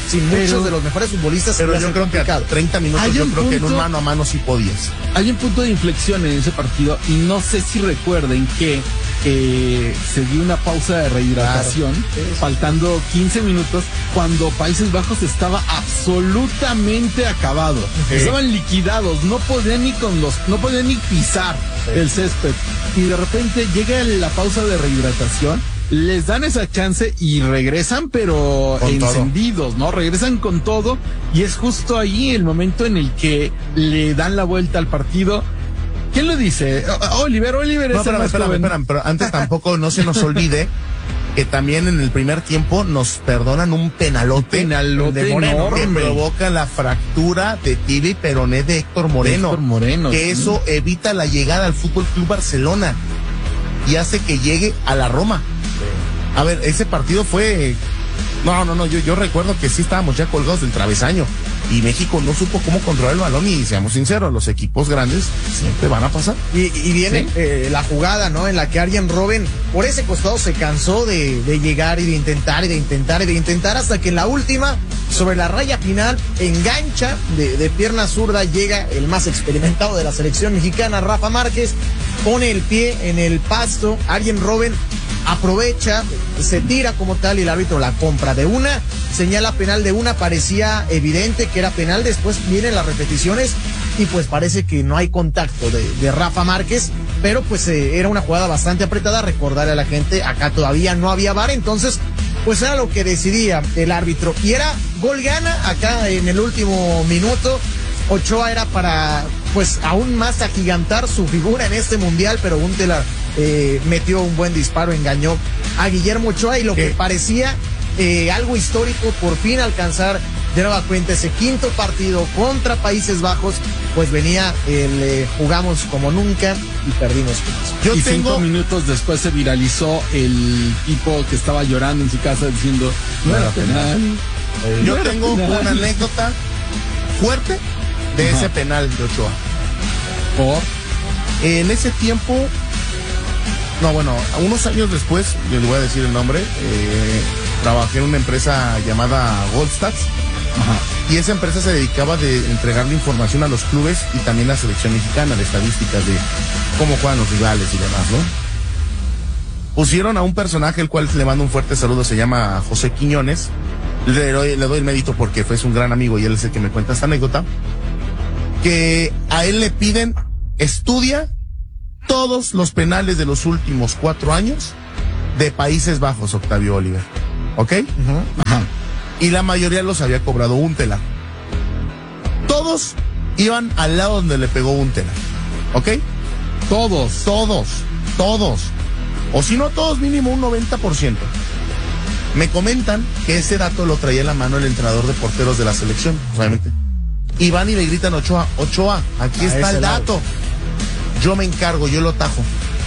muchos de los mejores futbolistas. Pero yo creo que a 30 minutos yo creo que en un mano a mano sí podías. Hay un punto de inflexión en ese partido y no sé si recuerden que se dio una pausa de rehidratación, faltando 15 minutos, cuando Países Bajos estaba absolutamente acabado. Estaban liquidados, no podían ni pisar el césped. Y de repente llega la pausa de rehidratación, les dan esa chance y regresan, pero con encendidos, todo, ¿no? Regresan con todo, y es justo ahí el momento en el que le dan la vuelta al partido. ¿Quién lo dice? Oliver no, espérame, pero antes tampoco no se nos olvide que también en el primer tiempo nos perdonan un penalote de Moreno, que provoca la fractura de tibia y peroné de Héctor Moreno, que eso evita la llegada al Fútbol Club Barcelona y hace que llegue a la Roma. A ver, ese partido fue... No, yo recuerdo que sí estábamos ya colgados del travesaño y México no supo cómo controlar el balón, y seamos sinceros, los equipos grandes siempre van a pasar. Y viene la jugada, ¿no? En la que Arjen Robben por ese costado se cansó de llegar y de intentar hasta que en la última, sobre la raya final, engancha de pierna zurda, llega el más experimentado de la selección mexicana, Rafa Márquez, pone el pie en el pasto, Arjen Robben aprovecha, se tira como tal y el árbitro la compra de una, señala penal de una, parecía evidente que era penal, después vienen las repeticiones y pues parece que no hay contacto de Rafa Márquez, pero pues era una jugada bastante apretada. Recordarle a la gente, acá todavía no había VAR, entonces pues era lo que decidía el árbitro y era gol gana acá en el último minuto. Ochoa era para pues aún más agigantar su figura en este mundial, pero Huntelaar metió un buen disparo, engañó a Guillermo Ochoa y lo que parecía algo histórico, por fin alcanzar de nueva cuenta ese quinto partido contra Países Bajos, pues venía el jugamos como nunca y perdimos. 5 minutos después se viralizó el tipo que estaba llorando en su casa diciendo no era penal. Yo tengo una anécdota fuerte de ese penal de Ochoa. En ese tiempo, unos años después, yo le voy a decir el nombre, trabajé en una empresa llamada Goldstats, y esa empresa se dedicaba de entregarle información a los clubes y también a la selección mexicana, de estadísticas de cómo juegan los rivales y demás, ¿no? Pusieron a un personaje, el cual le mando un fuerte saludo, se llama José Quiñones, le doy el mérito porque fue un gran amigo y él es el que me cuenta esta anécdota, que a él le piden, estudia todos los penales de los últimos 4 años de Países Bajos, Octavio Oliver, ¿ok? Y la mayoría los había cobrado Huntelaar. Todos iban al lado donde le pegó Huntelaar, ¿ok? Todos. O si no todos, mínimo un 90%. Me comentan que ese dato lo traía en la mano el entrenador de porteros de la selección, obviamente. Y van y le gritan a Ochoa, aquí está el dato. Yo me encargo, yo lo tajo.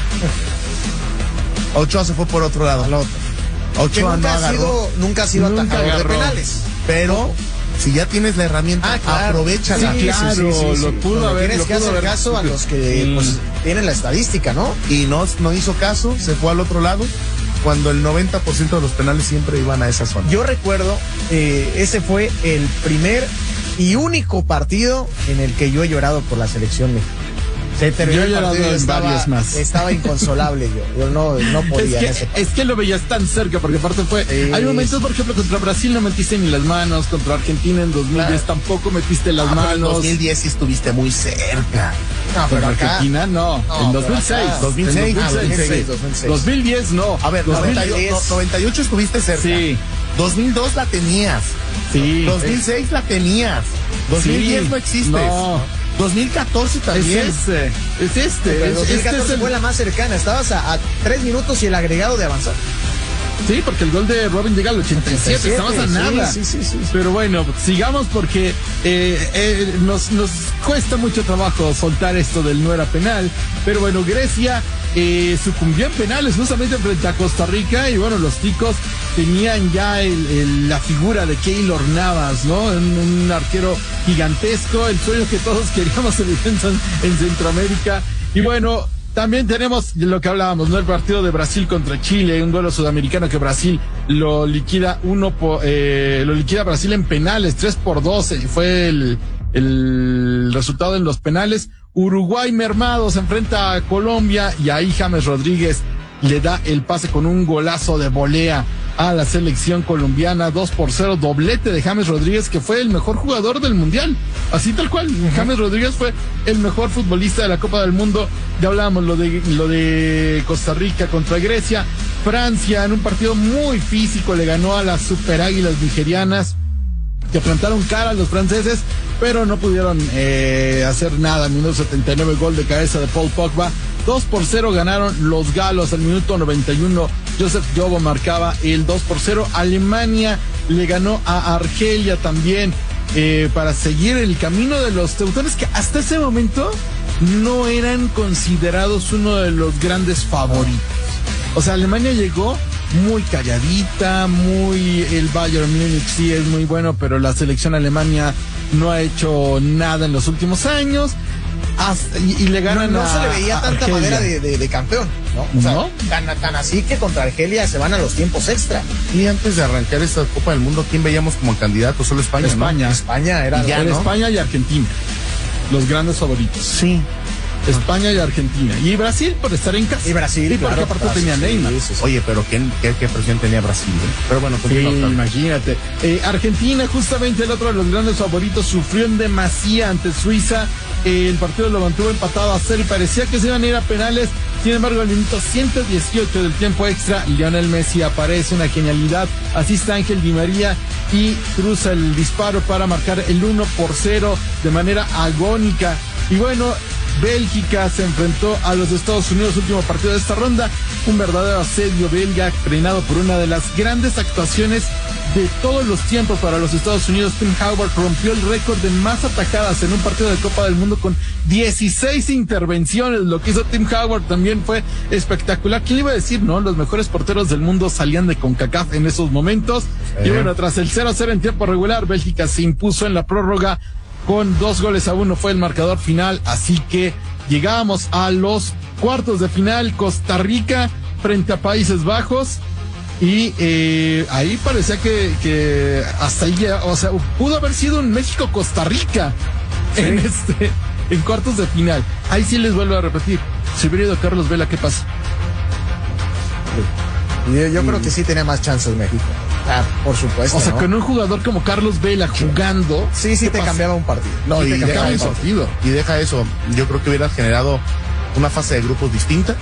Ochoa se fue por otro lado. Ochoa nunca ha sido atajador de penales. Pero si ya tienes la herramienta, aprovechala. Sí, lo pudo haber. Tienes que hacer caso a los que pues, tienen la estadística, ¿no? Y no hizo caso, se fue al otro lado, cuando el 90% de los penales siempre iban a esa zona. Yo recuerdo, ese fue el primer y único partido en el que yo he llorado por la selección mexicana. Se terminó el partido, estaba inconsolable yo no podía. Es que lo veías tan cerca, porque aparte hay momentos, por ejemplo, contra Brasil no metiste ni las manos, contra Argentina en 2010 tampoco metiste las manos. En 2010 sí estuviste muy cerca. No, pero Argentina no, en 2006. 2010 no. A ver, 98 estuviste cerca. Sí. 2002 la tenías. Sí. 2006 la tenías. 2010 no existes. No. 2014 también. Es este. 2014 fue la más cercana. Estabas a 3 minutos y el agregado de avanzar. Sí, porque el gol de Robben llega al 87, estabas a nada. Sí. Pero bueno, sigamos porque nos cuesta mucho trabajo soltar esto del no era penal. Pero bueno, Grecia sucumbió en penales justamente frente a Costa Rica, y bueno, los ticos tenían ya la figura de Keylor Navas, ¿no? Un arquero gigantesco, el sueño que todos queríamos en Centroamérica. Y bueno, también tenemos lo que hablábamos, ¿no? El partido de Brasil contra Chile, un duelo sudamericano que Brasil lo liquida lo liquida Brasil en penales, 3-2, fue el resultado en los penales. Uruguay mermado se enfrenta a Colombia y ahí James Rodríguez le da el pase con un golazo de volea a la selección colombiana, 2-0, doblete de James Rodríguez, que fue el mejor jugador del mundial, así tal cual. James Rodríguez fue el mejor futbolista de la Copa del Mundo. Ya hablábamos lo de Costa Rica contra Grecia. Francia, en un partido muy físico, le ganó a las super águilas nigerianas, que plantaron cara a los franceses, pero no pudieron hacer nada. Minuto 79, gol de cabeza de Paul Pogba. 2-0 ganaron los galos. Al minuto 91, Joseph Yobo marcaba el 2-0. Alemania le ganó a Argelia también para seguir el camino de los teutones, que hasta ese momento no eran considerados uno de los grandes favoritos. O sea, Alemania llegó muy calladita, el Bayern Múnich sí es muy bueno, pero la selección alemana no ha hecho nada en los últimos años. Y le ganan no se le veía tanta Argelia. manera de campeón, ¿no? O sea, ¿no? tan así que contra Argelia se van a los tiempos extra. Y antes de arrancar esta Copa del Mundo, ¿quién veíamos como candidato? Solo España, ¿no? España era Y ya, Era ¿no? España y Argentina, los grandes favoritos. Sí. España y Argentina. Y Brasil por estar en casa. Y Brasil, y porque claro, aparte Brasil, tenía Neymar. sí. Oye, pero ¿qué presión tenía Brasil? Pero bueno, Sí, continúa. imagínate. Argentina, justamente el otro de los grandes favoritos, sufrió en demasía ante Suiza. El partido lo mantuvo empatado a 0 y parecía que se iban a ir a penales. Sin embargo, al minuto 118 del tiempo extra, Lionel Messi aparece, una genialidad. Asiste Ángel Di María y cruza el disparo para marcar el 1-0 de manera agónica. Y bueno, Bélgica se enfrentó a los Estados Unidos, último partido de esta ronda. Un verdadero asedio belga, frenado por una de las grandes actuaciones de todos los tiempos para los Estados Unidos. Tim Howard rompió el récord de más atajadas en un partido de Copa del Mundo con 16 intervenciones. Lo que hizo Tim Howard también fue espectacular. ¿Quién iba a decir, no? Los mejores porteros del mundo salían de CONCACAF en esos momentos. Y bueno, tras el 0-0 en tiempo regular, Bélgica se impuso en la prórroga con 2-1 fue el marcador final, así que llegábamos a los cuartos de final. Costa Rica frente a Países Bajos, y ahí parecía que hasta ahí, o sea, pudo haber sido un México-Costa Rica en cuartos de final. Ahí sí les vuelvo a repetir, si hubiera ido Carlos Vela, ¿qué pasa? Yo creo que sí tenía más chances México. Por supuesto. O sea, ¿no? con un jugador como Carlos Vela jugando. Sí, te cambiaba un partido. No, Sí y te cambiaba deja un eso. partido. Y deja eso. Yo creo que hubiera generado una fase de grupos distinta.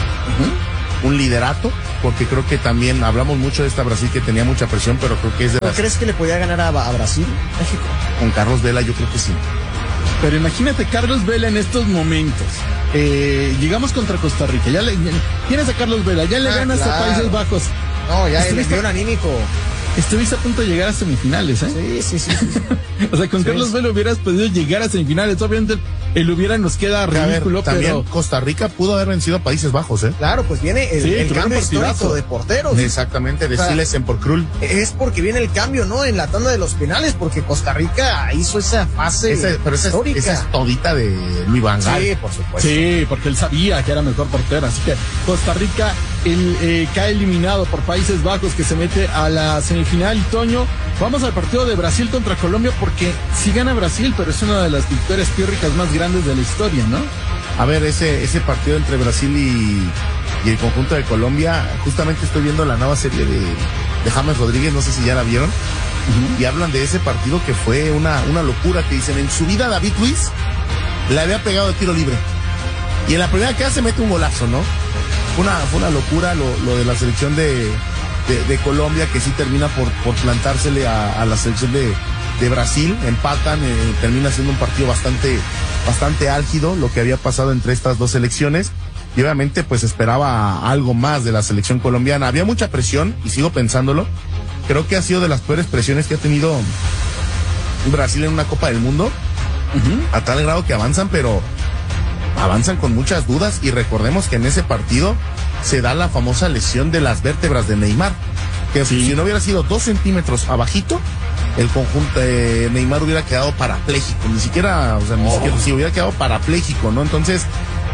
Un liderato, porque creo que también hablamos mucho de esta Brasil que tenía mucha presión, pero creo que es de ¿No las... crees que le podía ganar a Brasil? México. Con Carlos Vela yo creo que sí. Pero imagínate Carlos Vela en estos momentos. Llegamos contra Costa Rica. Tienes a Carlos Vela, ya le ganas a claro. Países Bajos. No, ya el Estuviste- envío anímico. Estuviste a punto de llegar a semifinales, ¿eh? Sí. O sea, con Carlos Vela hubieras podido llegar a semifinales. Obviamente el hubiera nos queda A ver, ridículo, también pero Costa Rica pudo haber vencido a Países Bajos, ¿eh? Claro, pues viene el Sí, tuvieron cambio partidazo. histórico de porteros. Exactamente, de O sea, Siles en Porcrul. Es porque viene el cambio, ¿no? En la tanda de los penales, porque Costa Rica hizo esa fase Pero histórica. esa es todita de Luis Van Gaal. Sí, por supuesto. sí, porque él sabía que era mejor portero. Así que Costa Rica cae eliminado por Países Bajos, que se mete a la semifinal. Toño, vamos al partido de Brasil contra Colombia, porque sí gana Brasil, pero es una de las victorias pírricas más grandes de la historia, ¿no? A ver, ese partido entre Brasil y el conjunto de Colombia, justamente estoy viendo la nueva serie de James Rodríguez, no sé si ya la vieron, y hablan de ese partido que fue una locura, que dicen, en su vida David Luiz le había pegado de tiro libre, y en la primera que hace mete un golazo, ¿no? Fue una locura lo de la selección de Colombia, que sí termina por plantársele a la selección de Brasil. Empatan, termina siendo un partido bastante álgido lo que había pasado entre estas dos selecciones, y obviamente pues esperaba algo más de la selección colombiana. Había mucha presión, y sigo pensándolo. Creo que ha sido de las peores presiones que ha tenido Brasil en una Copa del Mundo, a tal grado que avanzan, pero avanzan con muchas dudas. Y recordemos que en ese partido se da la famosa lesión de las vértebras de Neymar, que Sí. si no hubiera sido 2 centímetros abajito, el conjunto de Neymar hubiera quedado parapléjico, ni siquiera, si hubiera quedado parapléjico, ¿no? Entonces,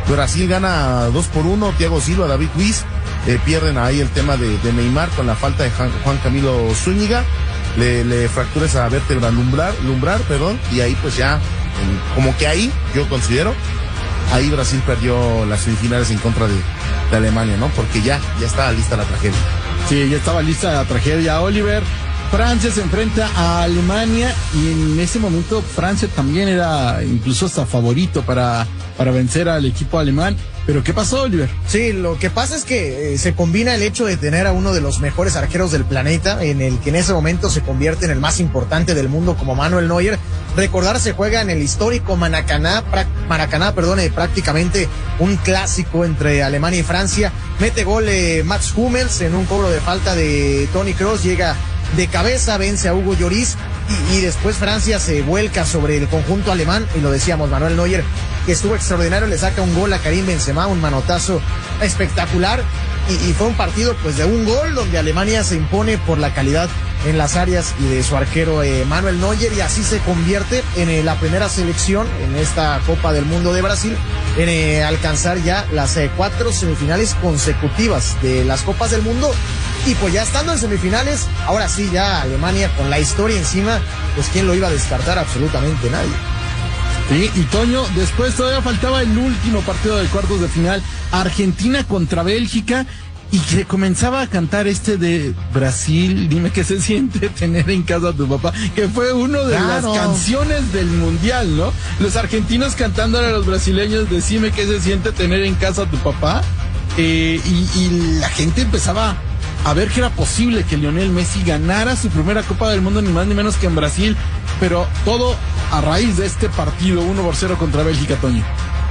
Brasil gana 2-1, Thiago Silva, David Luiz, pierden ahí el tema de Neymar con la falta de Juan Camilo Zúñiga, le fractura esa vértebra lumbar, y ahí pues ya, como que ahí, yo considero, ahí Brasil perdió las semifinales en contra de Alemania, ¿no? Porque ya estaba lista la tragedia. Sí, ya estaba lista la tragedia, Oliver. Francia se enfrenta a Alemania y en ese momento Francia también era incluso hasta favorito para vencer al equipo alemán. ¿Pero qué pasó, Oliver? Sí, lo que pasa es que se combina el hecho de tener a uno de los mejores arqueros del planeta, en el que en ese momento se convierte en el más importante del mundo como Manuel Neuer. Recordar, se juega en el histórico Maracaná, prácticamente un clásico entre Alemania y Francia. Mete gol Mats Hummels en un cobro de falta de Toni Kroos, llega de cabeza, vence a Hugo Lloris y después Francia se vuelca sobre el conjunto alemán y lo decíamos, Manuel Neuer, que estuvo extraordinario, le saca un gol a Karim Benzema, un manotazo espectacular y fue un partido pues de un gol donde Alemania se impone por la calidad en las áreas y de su arquero Manuel Neuer, y así se convierte en la primera selección en esta Copa del Mundo de Brasil en alcanzar ya las 4 semifinales consecutivas de las Copas del Mundo. Y pues ya estando en semifinales, ahora sí ya Alemania con la historia encima, pues quién lo iba a descartar, absolutamente nadie. Sí, y Toño, después todavía faltaba el último partido de cuartos de final, Argentina contra Bélgica, y se comenzaba a cantar de Brasil, dime qué se siente tener en casa a tu papá, que fue uno de las canciones del mundial, ¿no? Los argentinos cantándole a los brasileños, decime qué se siente tener en casa a tu papá, y la gente empezaba a ver que era posible que Lionel Messi ganara su primera Copa del Mundo, ni más ni menos que en Brasil, pero todo a raíz de este partido 1-0 contra Bélgica, Toño.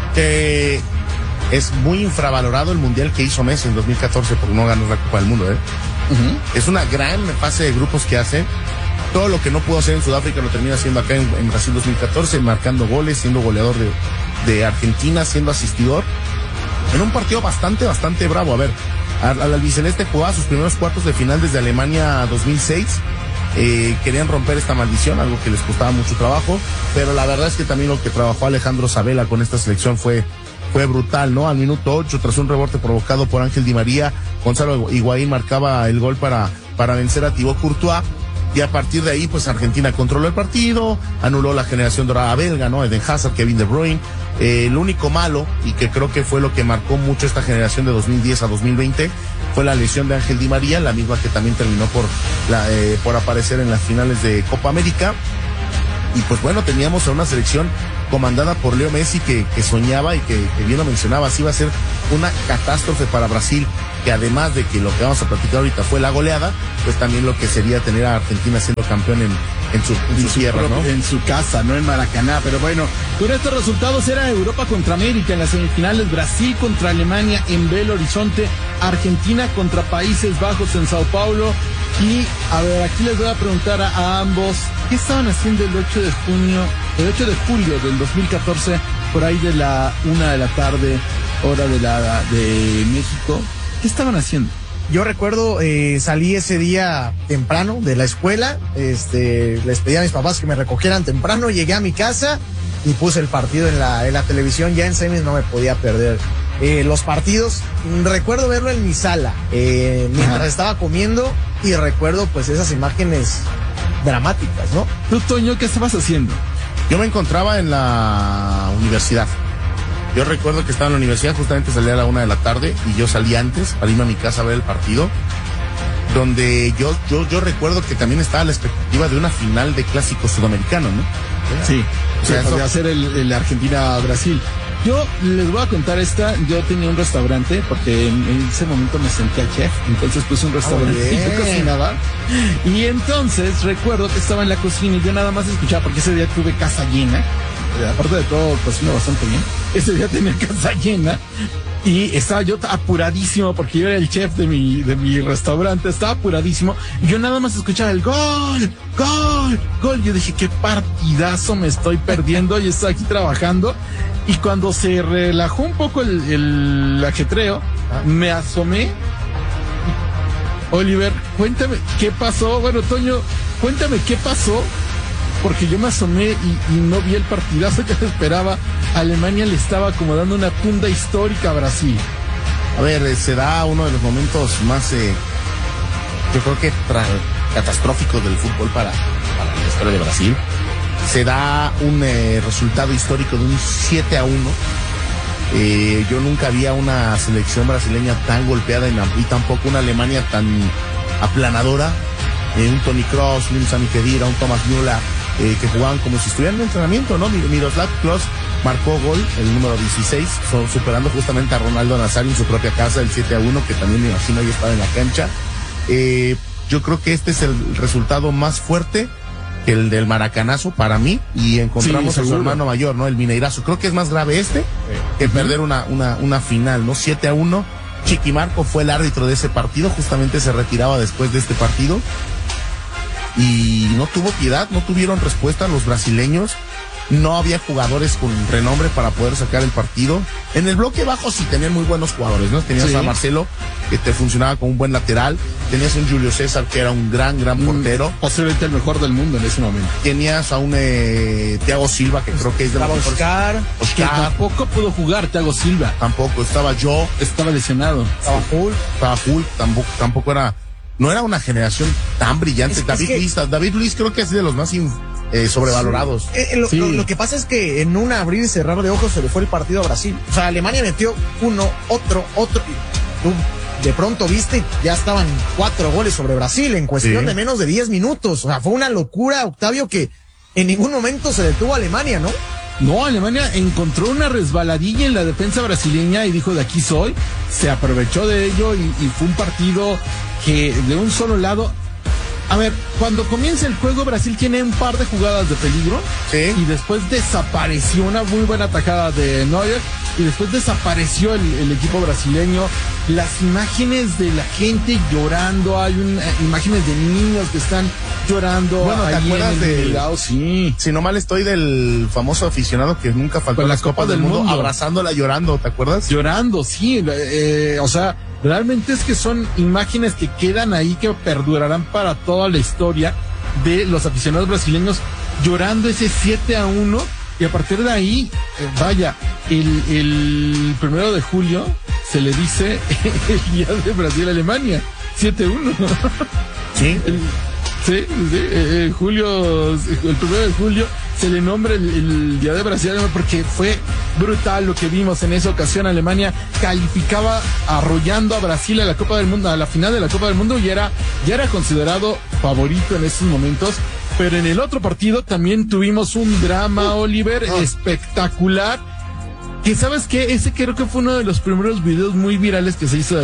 Es muy infravalorado el mundial que hizo Messi en 2014 porque no ganó la Copa del Mundo, Es una gran fase de grupos que hace. Todo lo que no pudo hacer en Sudáfrica lo termina haciendo acá en Brasil 2014, marcando goles, siendo goleador de Argentina, siendo asistidor. En un partido bastante bravo. A ver, al albiceleste jugaba sus primeros cuartos de final desde Alemania 2006. Querían romper esta maldición, algo que les costaba mucho trabajo, pero la verdad es que también lo que trabajó Alejandro Sabella con esta selección fue brutal, ¿no? Al minuto 8, tras un rebote provocado por Ángel Di María, Gonzalo Higuaín marcaba el gol para vencer a Thibaut Courtois, y a partir de ahí, pues Argentina controló el partido, anuló la generación dorada belga, ¿no? Eden Hazard, Kevin De Bruyne. Lo único malo, y que creo que fue lo que marcó mucho esta generación de 2010 a 2020, fue la lesión de Ángel Di María, la misma que también terminó por aparecer en las finales de Copa América. Y pues bueno, teníamos a una selección comandada por Leo Messi que soñaba y que bien lo mencionaba, así iba a ser una catástrofe para Brasil, que además de que lo que vamos a platicar ahorita fue la goleada, pues también lo que sería tener a Argentina siendo campeón en su tierra, ¿no? En su casa, no en Maracaná. Pero bueno, con estos resultados era Europa contra América en las semifinales, Brasil contra Alemania en Belo Horizonte, Argentina contra Países Bajos en Sao Paulo. Y a ver, aquí les voy a preguntar a ambos, ¿qué estaban haciendo el 8 de julio del 2014, por ahí de la 1 de la tarde, hora de México? ¿Qué estaban haciendo? Yo recuerdo, salí ese día temprano de la escuela, les pedí a mis papás que me recogieran temprano, llegué a mi casa y puse el partido en la televisión. Ya en semis no me podía perder los partidos. Recuerdo verlo en mi sala, mientras estaba comiendo, y recuerdo pues esas imágenes dramáticas, ¿no? ¿Tú, Toño, qué estabas haciendo? Yo me encontraba en la universidad. Yo recuerdo que estaba en la universidad, justamente salía a la 1 de la tarde y yo salí antes para irme a mi casa a ver el partido, donde yo recuerdo que también estaba la expectativa de una final de clásico sudamericano, ¿no? Sí, o sea, podría ser el Argentina-Brasil. Yo les voy a contar yo tenía un restaurante, porque en ese momento me sentía chef, entonces puse un restaurante y yo cocinaba, y entonces recuerdo que estaba en la cocina y yo nada más escuchaba, porque ese día tuve casa llena, aparte de todo cocino bastante bien, ese día tenía casa llena, y estaba yo apuradísimo, porque yo era el chef de mi restaurante, estaba apuradísimo, y yo nada más escuchaba el gol, yo dije, qué partidazo me estoy perdiendo, y estoy aquí trabajando. Y cuando se relajó un poco el ajetreo, me asomé. Oliver, cuéntame qué pasó. Bueno, Toño, cuéntame qué pasó, porque yo me asomé y no vi el partidazo que esperaba Alemania le estaba como dando una tunda histórica a Brasil. A ver, se da uno de los momentos más, yo creo que catastróficos del fútbol para la historia de Brasil. Se da un resultado histórico de un 7-1. Yo nunca había una selección brasileña tan golpeada y tampoco una Alemania tan aplanadora. Un Toni Kroos, un Sami Khedira, un Thomas Müller, que jugaban como si estuvieran en entrenamiento, ¿no? Miroslav Klose marcó gol, el número 16, superando justamente a Ronaldo Nazario en su propia casa, el 7-1, que también me imagino ahí estaba en la cancha. Yo creo que este es el resultado más fuerte que el del maracanazo para mí, y encontramos a su hermano mayor, ¿no? El Mineirazo. Creo que es más grave que perder una final, ¿no? 7-1. Chiqui Marco fue el árbitro de ese partido, justamente se retiraba después de este partido. Y no tuvo piedad, no tuvieron respuesta los brasileños. No había jugadores con renombre para poder sacar el partido. En el bloque bajo sí tenían muy buenos jugadores, ¿no? Tenías a Marcelo, que te funcionaba como un buen lateral. Tenías a un Julio César, que era un gran portero. Posiblemente el mejor del mundo en ese momento. Tenías a un Thiago Silva, que creo que es de los mejores. Oscar. Que tampoco pudo jugar Thiago Silva. Tampoco, estaba yo. Estaba lesionado. Estaba Hulk, tampoco era... No era una generación tan brillante. David Luiz creo que es de los más sobrevalorados. Lo que pasa es que en un abrir y cerrar de ojos se le fue el partido a Brasil. O sea, Alemania metió uno, otro. Y tú de pronto viste, ya estaban 4 goles sobre Brasil en cuestión de menos de 10 minutos. O sea, fue una locura, Octavio, que en ningún momento se detuvo a Alemania, ¿no? No, Alemania encontró una resbaladilla en la defensa brasileña y dijo, de aquí soy. Se aprovechó de ello y fue un partido que de un solo lado... A ver, cuando comienza el juego, Brasil tiene un par de jugadas de peligro. Sí. Y después desapareció una muy buena atajada de Neuer. Y después desapareció el equipo brasileño. Las imágenes de la gente llorando. Hay imágenes de niños que están llorando. Bueno, ¿te acuerdas del lado? Sí. Si no mal estoy, del famoso aficionado que nunca faltó en las Copas del Mundo, abrazándola, llorando, ¿te acuerdas? Llorando, sí. O sea, realmente es que son imágenes que quedan ahí, que perdurarán para toda la historia de los aficionados brasileños llorando ese 7-1. Y a partir de ahí, vaya, el 1 de julio se le dice el día de Brasil-Alemania, 7-1. Sí. El 1 de julio se le nombra el día de Brasil, porque fue brutal lo que vimos en esa ocasión. Alemania calificaba arrollando a Brasil a la Copa del Mundo, a la final de la Copa del Mundo, y ya era considerado favorito en esos momentos. Pero en el otro partido también tuvimos un drama, Oliver, espectacular. Que sabes que ese creo que fue uno de los primeros videos muy virales que se hizo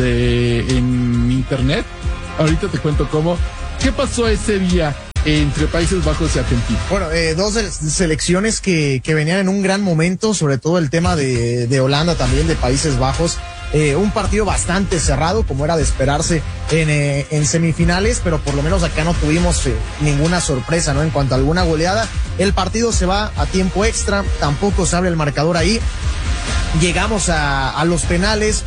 en internet. Ahorita te cuento cómo. ¿Qué pasó ese día entre Países Bajos y Argentina? Bueno, dos selecciones que venían en un gran momento, sobre todo el tema de Holanda, también de Países Bajos. Un partido bastante cerrado, como era de esperarse en semifinales, pero por lo menos acá no tuvimos ninguna sorpresa, ¿no? En cuanto a alguna goleada, el partido se va a tiempo extra, tampoco se abre el marcador ahí. Llegamos a los penales,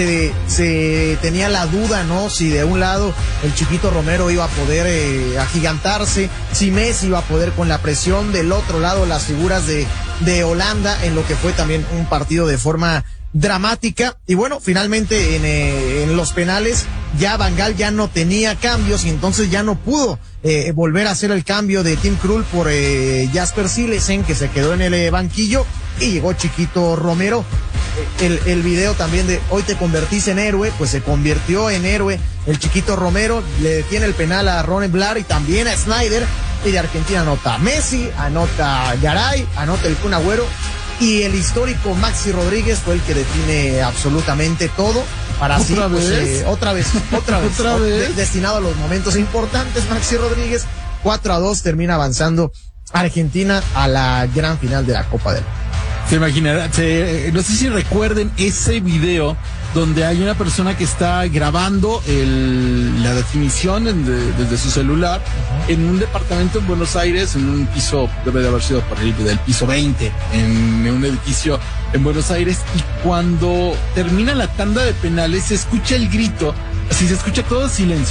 se tenía la duda, ¿no? Si de un lado el Chiquito Romero iba a poder agigantarse, si Messi iba a poder con la presión, del otro lado las figuras de Holanda, en lo que fue también un partido de forma dramática. Y bueno, finalmente en los penales ya Van Gaal ya no tenía cambios y entonces ya no pudo volver a hacer el cambio de Tim Krul por Jasper Cillessen, que se quedó en el banquillo, y llegó Chiquito Romero. El video también de hoy te convertís en héroe, pues se convirtió en héroe el Chiquito Romero, le detiene el penal a Ron Vlaar y también a Snyder, y de Argentina anota Messi, anota Garay, anota el Kun Agüero, y el histórico Maxi Rodríguez fue el que define absolutamente todo. Para así, pues, otra vez, destinado a los momentos importantes, Maxi Rodríguez. 4-2 termina avanzando Argentina a la gran final de la Copa del Mundo. Se imaginará, no sé si recuerden ese video donde hay una persona que está grabando la definición desde su celular en un departamento en Buenos Aires, en un piso, debe de haber sido por ahí del piso 20, en un edificio en Buenos Aires, y cuando termina la tanda de penales se escucha el grito, así se escucha todo silencio,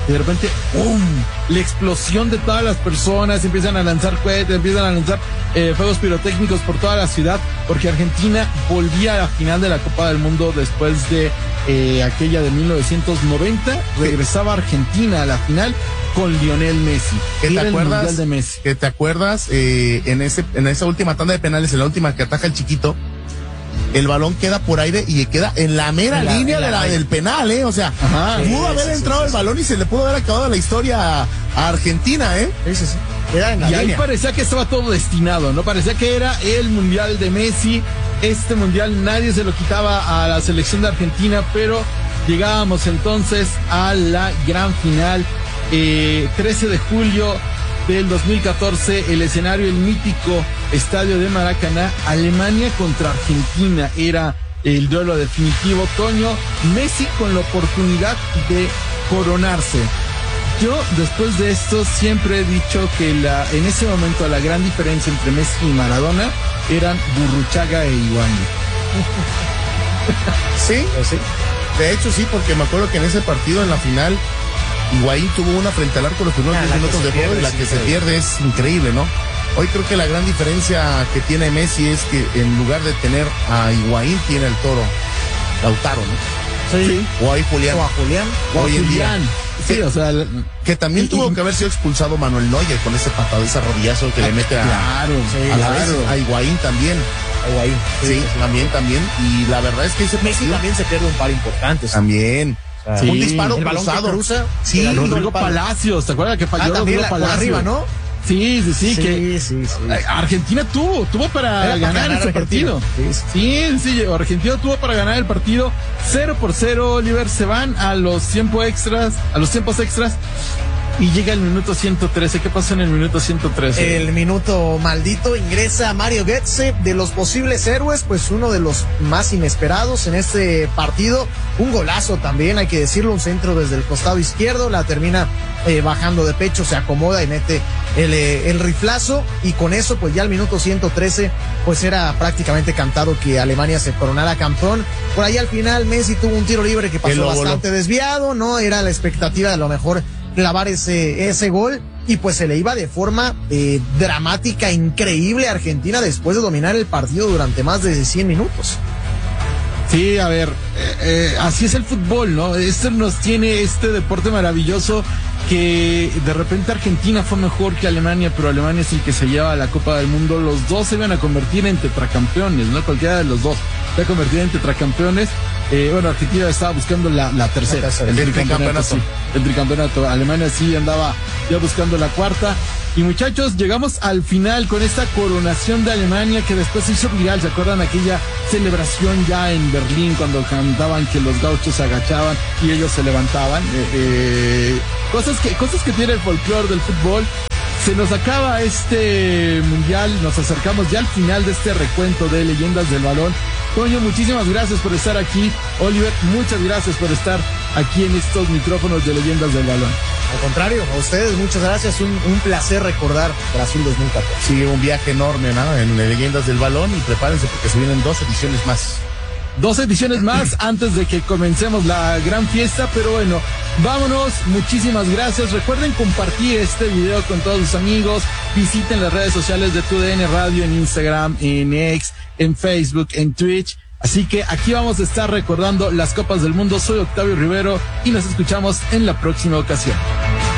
y de repente, ¡pum! La explosión de todas las personas, empiezan a lanzar cohetes, empiezan a lanzar fuegos pirotécnicos por toda la ciudad, porque Argentina volvía a la final de la Copa del Mundo después de aquella de 1990, regresaba Argentina a la final con Lionel Messi. ¿Qué te acuerdas? Mundial de Messi. ¿Qué te acuerdas? En esa última tanda de penales, en la última que ataja el chiquito, el balón queda por aire y queda en la mera línea del penal, o sea, pudo haber entrado el balón y se le pudo haber acabado la historia a Argentina, Sí. Queda en la y ahí línea. parecía que estaba todo destinado, ¿no? Parecía que era el mundial de Messi. Este mundial nadie se lo quitaba a la selección de Argentina, pero llegábamos entonces a la gran final. 13 de julio del 2014, el escenario, el mítico estadio de Maracaná, Alemania contra Argentina, era el duelo definitivo. Toño, Messi con la oportunidad de coronarse. Yo, después de esto, siempre he dicho que en ese momento la gran diferencia entre Messi y Maradona eran Burruchaga e Higuaín. ¿Sí? De hecho, sí, porque me acuerdo que en ese partido, en la final, Higuaín tuvo una frente al arco los primeros 10 minutos de juego y la que se pierde es increíble, ¿no? Hoy creo que la gran diferencia que tiene Messi es que en lugar de tener a Higuaín, tiene al Toro Lautaro, ¿no? Sí. O hay Julián. O a Julián. Hoy en día. Sí, o sea, Que también tuvo que haber sido expulsado Manuel Neuer con ese patado, ese rodillazo que le mete a la vez a Higuaín también. Higuaín. Sí, también. Y la verdad es que ese Messi partido también se pierde un par importante. también. Sí. Un disparo El balón cruzado. que cruza. Sí, Rodrigo Palacios, ¿te acuerdas que falló también Rodrigo por Palacios? arriba, ¿no? Sí, que Sí. Argentina tuvo para ganar ese Argentina. partido. Sí, Argentina tuvo para ganar el partido. 0-0, Oliver, se van a los tiempos extras, y llega el minuto 113. ¿Qué pasó en el minuto 113? El minuto maldito, ingresa Mario Götze, de los posibles héroes, pues uno de los más inesperados en este partido. Un golazo también, hay que decirlo, un centro desde el costado izquierdo, la termina bajando de pecho, se acomoda y mete el riflazo, y con eso pues ya al minuto 113 pues era prácticamente cantado que Alemania se coronara campeón. Por ahí al final Messi tuvo un tiro libre que pasó bastante desviado, no era la expectativa de a lo mejor clavar ese gol, y pues se le iba de forma dramática, increíble a Argentina después de dominar el partido durante más de 100 minutos. Sí, a ver, así es el fútbol, ¿no? Esto nos tiene este deporte maravilloso, que de repente Argentina fue mejor que Alemania, pero Alemania es el que se lleva a la Copa del Mundo. Los dos se iban a convertir en tetracampeones, ¿no? Cualquiera de los dos se va a convertir en tetracampeones. Bueno, Argentina estaba buscando la tercera. El tricampeonato. Sí, el tricampeonato. Alemania sí andaba ya buscando la cuarta. Y muchachos, llegamos al final con esta coronación de Alemania, que después se hizo viral. ¿Se acuerdan aquella celebración ya en Berlín cuando cantaban que los gauchos se agachaban y ellos se levantaban? Cosas que tiene el folclore del fútbol. Se nos acaba este mundial, nos acercamos ya al final de este recuento de leyendas del balón. Toño, muchísimas gracias por estar aquí. Oliver, muchas gracias por estar aquí en estos micrófonos de leyendas del balón. Al contrario, a ustedes muchas gracias, un placer recordar Brasil 2014. Sí, un viaje enorme, ¿no? En Leyendas del Balón, y prepárense porque se vienen 2 ediciones más. 2 ediciones más antes de que comencemos la gran fiesta, pero bueno, vámonos, muchísimas gracias. Recuerden compartir este video con todos sus amigos, visiten las redes sociales de TUDN Radio en Instagram, en X, en Facebook, en Twitch. Así que aquí vamos a estar recordando las Copas del Mundo. Soy Octavio Rivero y nos escuchamos en la próxima ocasión.